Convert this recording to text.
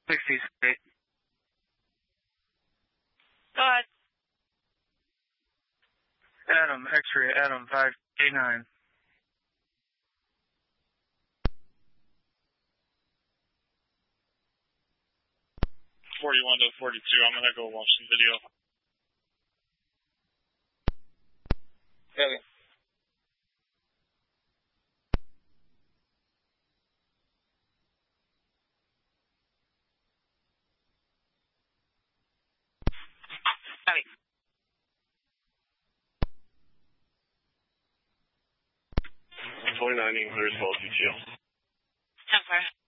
60 straight. Go ahead. Adam, X-ray, Adam, 5K9. To 42, I'm gonna go watch some video. Heavy. Heavy. 29 English, well, 2 chill. 10-4.